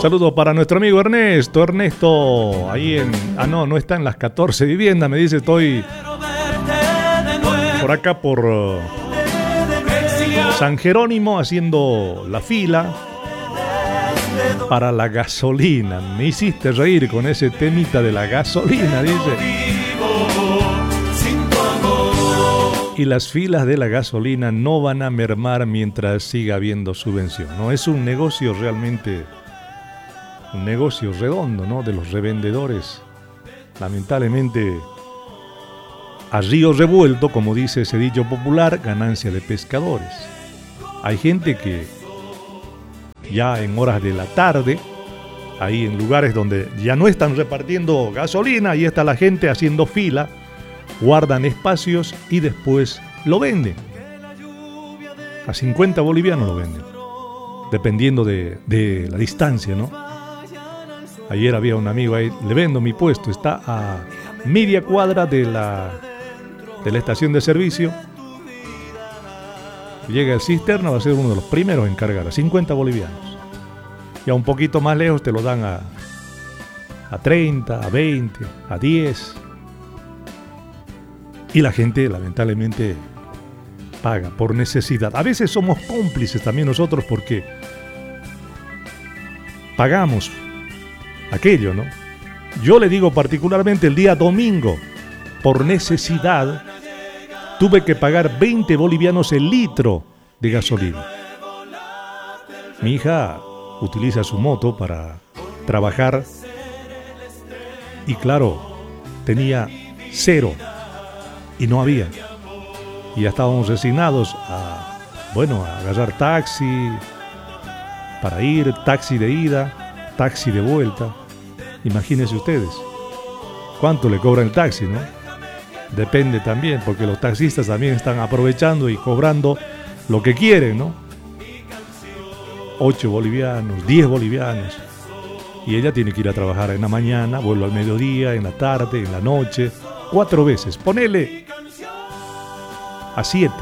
Saludos para nuestro amigo Ernesto. Ernesto, ahí en... Ah, no está en las 14 viviendas. Me dice, estoy por acá por San Jerónimo haciendo la fila para la gasolina. Me hiciste reír con ese temita de la gasolina, dice. Y las filas de la gasolina no van a mermar mientras siga habiendo subvención. No es un negocio realmente... un negocio redondo, ¿no? De los revendedores. Lamentablemente, a río revuelto, como dice ese dicho popular, ganancia de pescadores. Hay gente que ya en horas de la tarde, ahí en lugares donde ya no están repartiendo gasolina, ahí está la gente haciendo fila, guardan espacios y después lo venden. A 50 bolivianos lo venden, dependiendo de la distancia, ¿no? Ayer había un amigo ahí, le vendo mi puesto, está a media cuadra de la estación de servicio. Llega el cisterna, va a ser uno de los primeros en cargar, a 50 bolivianos. Y a un poquito más lejos te lo dan a 30, a 20, a 10. Y la gente, lamentablemente, paga por necesidad. A veces somos cómplices también nosotros porque pagamos aquello, ¿no? Yo le digo particularmente el día domingo, por necesidad, tuve que pagar 20 bolivianos el litro de gasolina. Mi hija utiliza su moto para trabajar y claro, tenía 0 y no había. Y ya estábamos resignados a agarrar taxi para ir, taxi de ida, taxi de vuelta. Imagínense ustedes, ¿cuánto le cobra el taxi, no? Depende también, porque los taxistas también están aprovechando y cobrando lo que quieren, ¿no? 8 bolivianos, 10 bolivianos. Y ella tiene que ir a trabajar en la mañana, vuelve al mediodía, en la tarde, en la noche, 4 veces. Ponele a 7.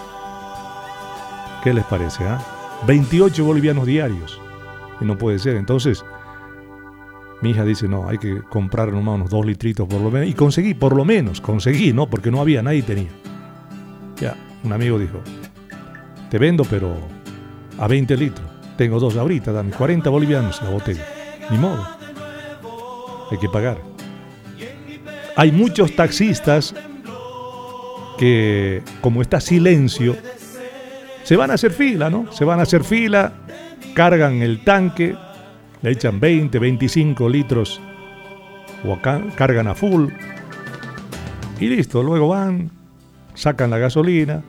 ¿Qué les parece, 28 bolivianos diarios. Y no puede ser. Entonces, mi hija dice, no, hay que comprar nomás unos 2 litritos por lo menos. Y conseguí, ¿no? Porque no había, nadie tenía. Ya, un amigo dijo, te vendo, pero a 20 litros. Tengo 2 ahorita, dame 40 bolivianos la botella. Ni modo. Hay que pagar. Hay muchos taxistas que, como está silencio, se van a hacer fila, ¿no? Se van a hacer fila, cargan el tanque, le echan 20, 25 litros o cargan a full y listo. Luego van, sacan la gasolina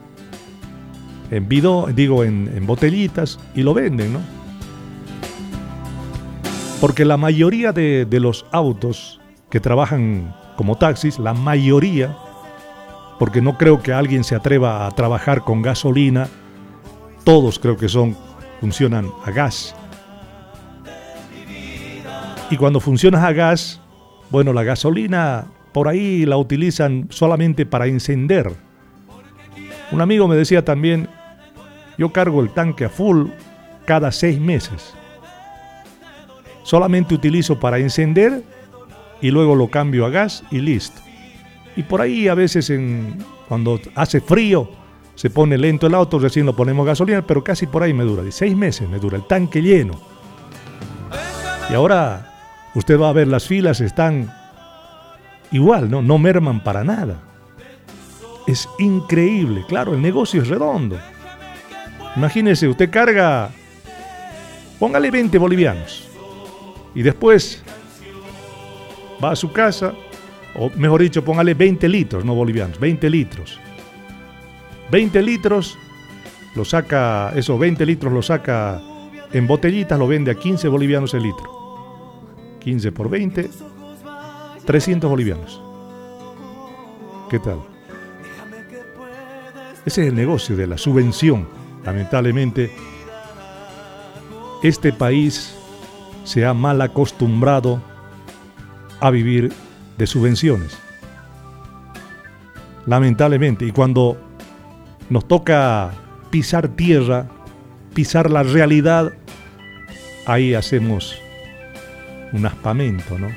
en botellitas y lo venden, ¿no? Porque la mayoría de los autos que trabajan como taxis, la mayoría, porque no creo que alguien se atreva a trabajar con gasolina, todos creo que funcionan a gas. Y cuando funcionas a gas, bueno, la gasolina por ahí la utilizan solamente para encender. Un amigo me decía también, yo cargo el tanque a full cada 6 meses. Solamente utilizo para encender y luego lo cambio a gas y listo. Y por ahí a veces cuando hace frío se pone lento el auto, recién lo ponemos gasolina, pero casi por ahí me dura, 6 meses me dura el tanque lleno. Y ahora usted va a ver las filas, están igual, no merman para nada. Es increíble, claro, el negocio es redondo. Imagínese, usted carga, póngale 20 bolivianos y después va a su casa, o mejor dicho, póngale 20 litros, no bolivianos, 20 litros. 20 litros, esos 20 litros lo saca en botellitas, lo vende a 15 bolivianos el litro. 15 por 20, 300 bolivianos. ¿Qué tal? Ese es el negocio de la subvención. Lamentablemente, este país se ha mal acostumbrado a vivir de subvenciones. Lamentablemente, y cuando nos toca pisar tierra, pisar la realidad, ahí hacemos un aspamento, ¿no?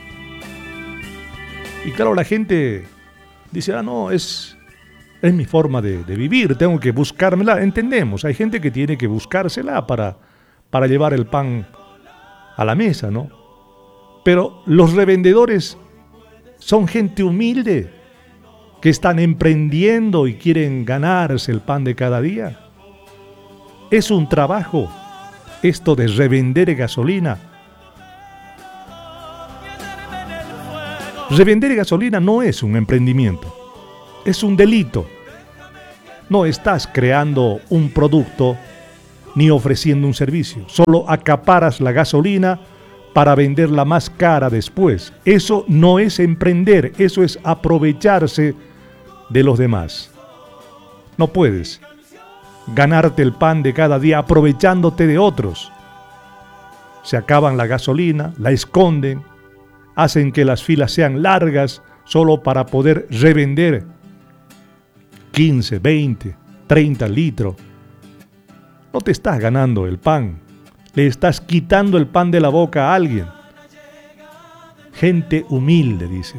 Y claro, la gente dice, no, es mi forma de vivir, tengo que buscármela. Entendemos, hay gente que tiene que buscársela para llevar el pan a la mesa, ¿no? Pero los revendedores son gente humilde que están emprendiendo y quieren ganarse el pan de cada día. Es un trabajo esto de revender gasolina. Revender gasolina no es un emprendimiento, es un delito. No estás creando un producto ni ofreciendo un servicio. Solo acaparas la gasolina para venderla más cara después. Eso no es emprender, eso es aprovecharse de los demás. No puedes ganarte el pan de cada día aprovechándote de otros. Se acaban la gasolina, la esconden, hacen que las filas sean largas solo para poder revender 15, 20, 30 litros. No te estás ganando el pan, le estás quitando el pan de la boca a alguien. Gente humilde, dicen.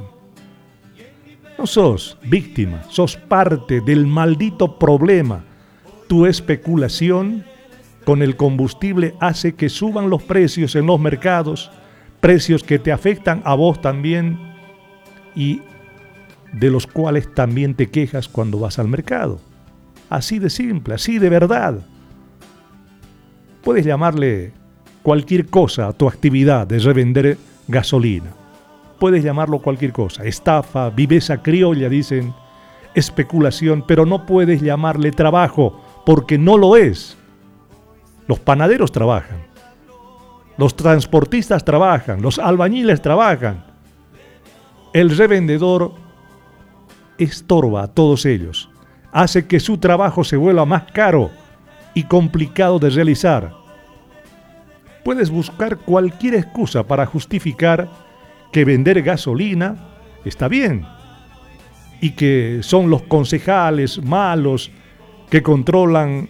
No sos víctima, sos parte del maldito problema. Tu especulación con el combustible hace que suban los precios en los mercados, precios que te afectan a vos también y de los cuales también te quejas cuando vas al mercado. Así de simple, así de verdad. Puedes llamarle cualquier cosa a tu actividad de revender gasolina. Puedes llamarlo cualquier cosa, estafa, viveza criolla, dicen, especulación, pero no puedes llamarle trabajo, porque no lo es. Los panaderos trabajan, los transportistas trabajan, los albañiles trabajan. El revendedor estorba a todos ellos, hace que su trabajo se vuelva más caro y complicado de realizar. Puedes buscar cualquier excusa para justificar que vender gasolina está bien y que son los concejales malos que controlan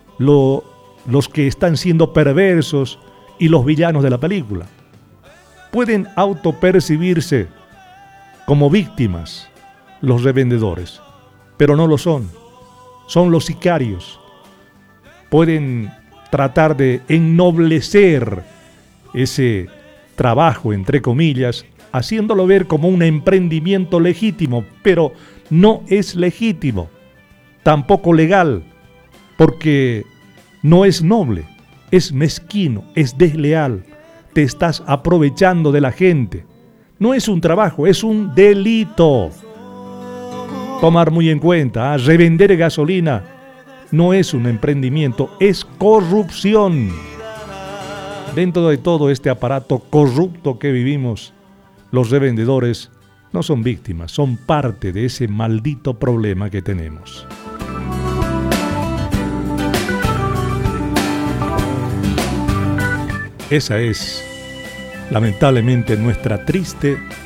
los que están siendo perversos y los villanos de la película. Pueden autopercibirse como víctimas los revendedores, pero no lo son. Son los sicarios. Pueden tratar de ennoblecer ese trabajo, entre comillas, haciéndolo ver como un emprendimiento legítimo, pero no es legítimo, tampoco legal, porque no es noble, es mezquino, es desleal, te estás aprovechando de la gente. No es un trabajo, es un delito. Tomar muy en cuenta, revender gasolina no es un emprendimiento, es corrupción. Dentro de todo este aparato corrupto que vivimos, los revendedores no son víctimas, son parte de ese maldito problema que tenemos. Esa es, lamentablemente, nuestra triste